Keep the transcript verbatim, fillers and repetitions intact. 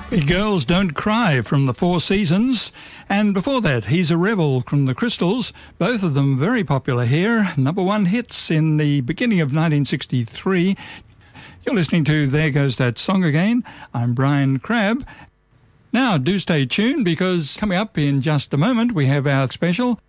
Girls Don't Cry from the Four Seasons, and before that He's a Rebel from the Crystals, both of them very popular here, number one hits in the beginning of nineteen sixty-three. You're listening to There Goes That Song Again. I'm Brian Crabb. Now do stay tuned, because coming up in just a moment we have our special